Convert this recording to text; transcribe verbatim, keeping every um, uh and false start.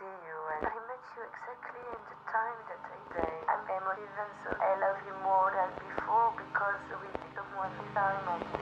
see you, and I met you exactly in the time that I say I'm emotive, and so I love you more than before because we took one time and